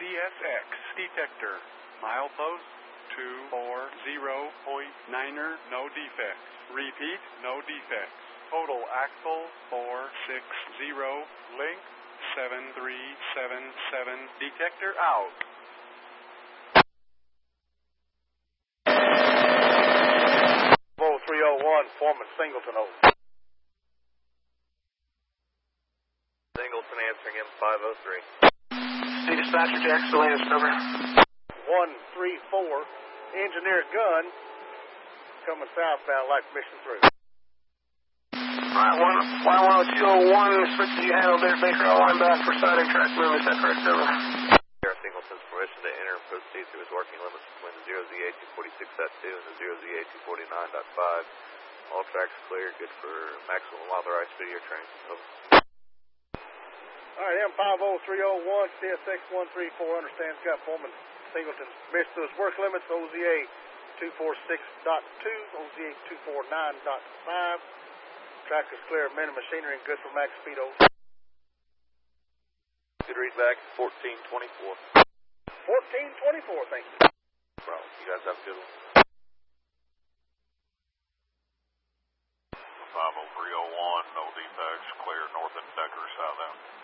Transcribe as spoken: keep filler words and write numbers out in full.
S X detector. Milepost two four zero point niner, no defects. Repeat, no defects. Total axle four six zero. Length seven three seven seven. Detector out. three oh one, Foreman Singleton over. Singleton answering M five oh three. Hey, dispatcher, Jack Salinas, over. one three four, Engineer Gun, coming southbound, like mission through. Alright, one, one, one, two oh one, expected you handled there, Baker, I'll line back for side and track movement, is that correct, over? Air Singleton's permission to enter and proceed through his working limits between the zero Z A two forty-six point two and the zero Z A two forty-nine point five. All tracks clear, good for maximum authorized speed of your train. Over. Alright, M five oh three oh one, C S X one three four, understands got Foreman Singleton missed through his work limits, O Z A two forty-six point two, O Z A two forty-nine point five. Track is clear of men and machinery and good for max speed. Over. Good read back, fourteen twenty-four. fourteen twenty-four, thank you. Bro, you guys have a good one. five oh three oh one, no defects, clear north and Decker, southbound.